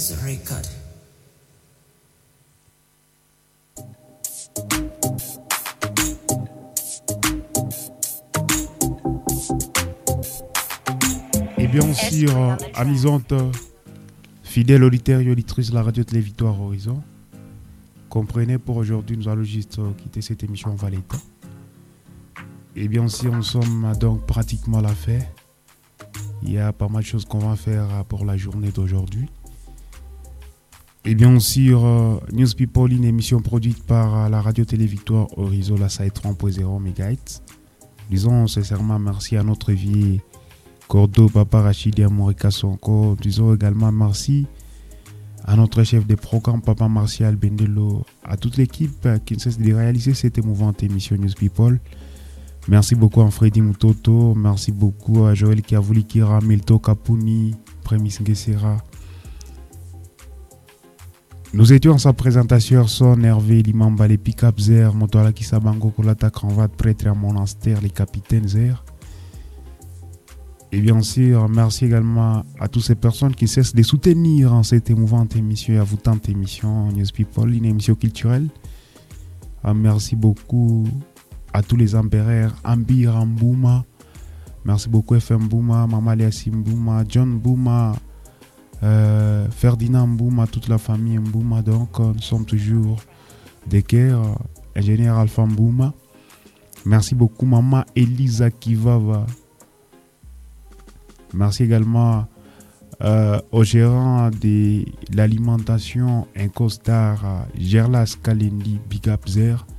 Memories Record. Et bien sûr, amusante, fidèle auditeurs et auditrices de la radio-télé Victoire Horizon, comprenez, pour aujourd'hui, nous allons juste quitter cette émission en Valetta. Et bien sûr, nous sommes donc pratiquement à la fin. Il y a pas mal de choses qu'on va faire pour la journée d'aujourd'hui. Et bien sûr, News People, une émission produite par la radio-télé Victoire Horizon, la SAE 3.0 MHz. Disons sincèrement merci à notre vie Cordo, Papa Rachid et Amorika Sonko. Disons également merci à notre chef de programme, Papa Martial Bendelo, à toute l'équipe qui ne cesse de réaliser cette émouvante émission News People. Merci beaucoup à Freddy Mutoto, merci beaucoup à Joël Kiavulikira, Milto Kapuni, Prémis Ngesera. Nous étions en sa présentation son Hervé Limamba, les pick-up Zer, Motoala Kisabango, Kolata Kranvat, prêtre à monastère, les capitaines Zer. Et bien sûr, merci également à toutes ces personnes qui cessent de soutenir en cette émouvante émission et à vous tante émission News People, une émission culturelle. Merci beaucoup à tous les empereurs, Ambir Mbouma, merci beaucoup FM Mbouma, Mama Liassim Mbouma, John Mbouma, Ferdinand Mbouma, toute la famille Mbouma. Donc nous sommes toujours des cœurs, ingénieur Alpha Mbouma. Merci beaucoup Maman Elisa Kivava. Merci également au gérant de l'alimentation Incostar, Gerlas Kalendi Bigapzer.